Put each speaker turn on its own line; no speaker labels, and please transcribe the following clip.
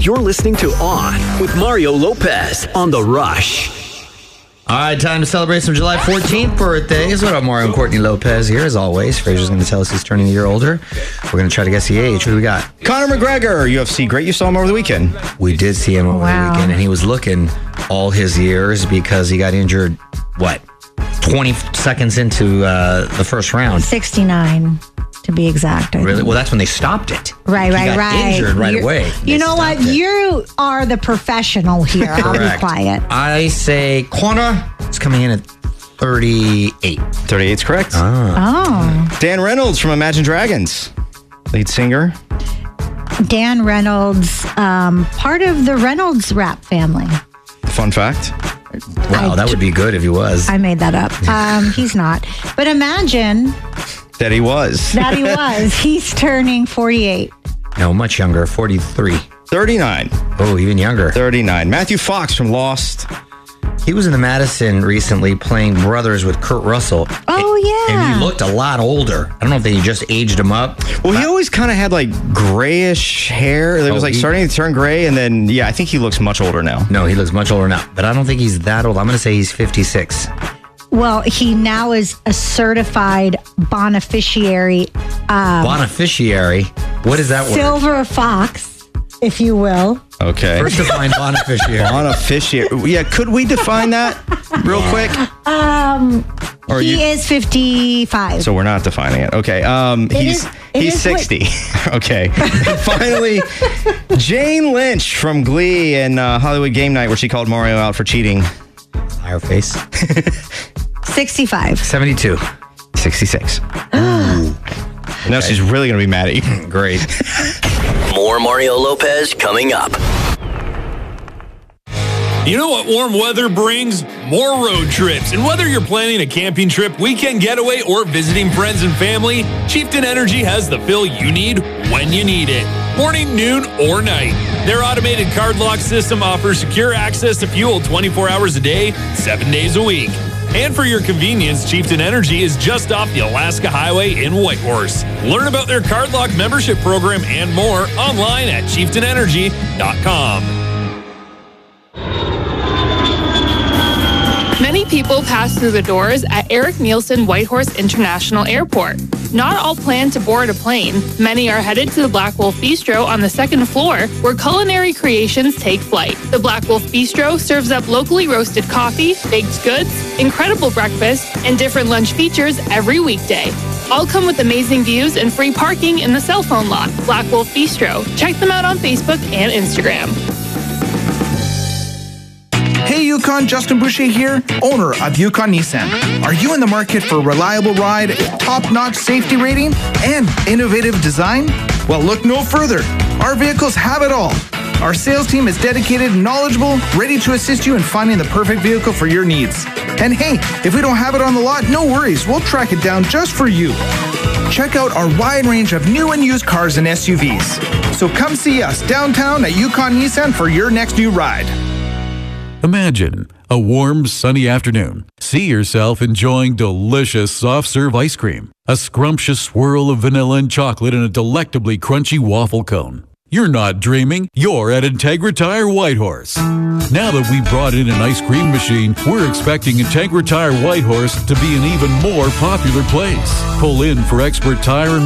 You're listening to On with Mario Lopez on The Rush.
All right, time to celebrate some July 14th birthdays. What up, Mario and Courtney Lopez here, as always. Fraser's going to tell us he's turning a year older. We're going to try to guess the age. Who do we got?
Conor McGregor, UFC great. You saw him over the weekend.
We did see him over the weekend, and he was looking all his years because he got injured, 20 seconds into the first round?
69, to be exact.
Really? Well, that's when they stopped it.
Right.
He got injured right away.
You know what? You are the professional here. I'll be quiet.
I say Conor is coming in at 38.
38 is correct.
Oh.
Dan Reynolds from Imagine Dragons, lead singer.
Dan Reynolds, part of the Reynolds rap family.
Fun fact.
Wow, that would be good if he was.
I made that up. He's not. But imagine
that he was.
He's turning 48.
No, much younger, 43.
39.
Oh, even younger.
39. Matthew Fox from Lost.
He was in the Madison recently playing brothers with Kurt Russell.
Oh, yeah.
And he looked a lot older. I don't know if they just aged him up.
Well, he always kind of had like grayish hair. It was starting to turn gray. And then, I think he looks much older now.
No, he looks much older now. But I don't think he's that old. I'm going to say he's 56.
Well, he now is a certified beneficiary.
Beneficiary?
What is that word?
Silver fox, if you will.
Okay.
First define beneficiary.
Beneficiary. Yeah, could we define that real quick?
He is 55.
So we're not defining it. Okay. He's 60. Okay. And finally, Jane Lynch from Glee and Hollywood Game Night, where she called Mario out for cheating.
Higher face.
65.
72.
66. Now she's really going to be mad at you.
Great.
More Mario Lopez coming up.
You know what warm weather brings? More road trips. And whether you're planning a camping trip, weekend getaway, or visiting friends and family, Chieftain Energy has the fill you need when you need it. Morning, noon, or night. Their automated card lock system offers secure access to fuel 24 hours a day, 7 days a week. And for your convenience, Chieftain Energy is just off the Alaska Highway in Whitehorse. Learn about their card lock membership program and more online at chieftainenergy.com.
Many people pass through the doors at Eric Nielsen Whitehorse International Airport. Not all plan to board a plane. Many are headed to the Black Wolf Bistro on the second floor, where culinary creations take flight. The Black Wolf Bistro serves up locally roasted coffee, baked goods, incredible breakfast, and different lunch features every weekday. All come with amazing views and free parking in the cell phone lot. Black Wolf Bistro. Check them out on Facebook and Instagram.
Hey Yukon, Justin Boucher here, owner of Yukon Nissan. Are you in the market for a reliable ride, top-notch safety rating, and innovative design? Well, look no further. Our vehicles have it all. Our sales team is dedicated, knowledgeable, ready to assist you in finding the perfect vehicle for your needs. And hey, if we don't have it on the lot, no worries. We'll track it down just for you. Check out our wide range of new and used cars and SUVs. So come see us downtown at Yukon Nissan for your next new ride.
Imagine a warm, sunny afternoon. See yourself enjoying delicious soft-serve ice cream, a scrumptious swirl of vanilla and chocolate in a delectably crunchy waffle cone. You're not dreaming. You're at Integra Tire Whitehorse. Now that we brought in an ice cream machine, we're expecting Integra Tire Whitehorse to be an even more popular place. Pull in for expert tire and